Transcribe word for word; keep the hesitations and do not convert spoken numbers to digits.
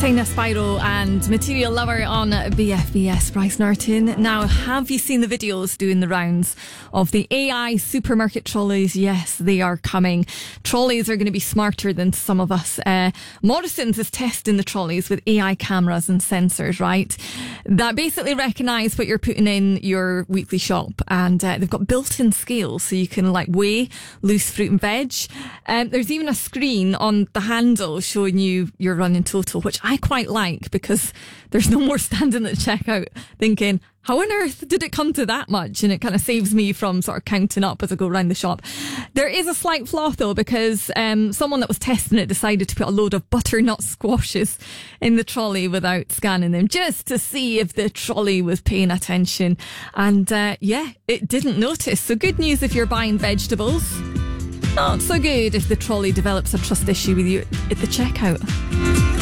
Tina Spyro and Material Lover on B F B S. Bryce Norton. Now, have you seen the videos doing the rounds of the A I supermarket trolleys? Yes, they are coming. Trolleys are going to be smarter than some of us. Uh, Morrison's is testing the trolleys with A I cameras and sensors, right? That basically recognise what you're putting in your weekly shop, and uh, they've got built-in scales so you can like weigh loose fruit and veg. Um, there's even a screen on the handle showing you your running total, which I quite like because there's no more standing at the checkout thinking, how on earth did it come to that much? And it kind of saves me from sort of counting up as I go around the shop. There is a slight flaw though, because um, someone that was testing it decided to put a load of butternut squashes in the trolley without scanning them, just to see if the trolley was paying attention. And uh, yeah, it didn't notice. So good news if you're buying vegetables. Not so good if the trolley develops a trust issue with you at the checkout.